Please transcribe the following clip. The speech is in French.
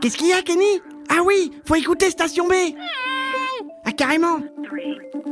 Qu'est-ce qu'il y a, Kenny? Ah oui, faut écouter Station B. Ah, carrément.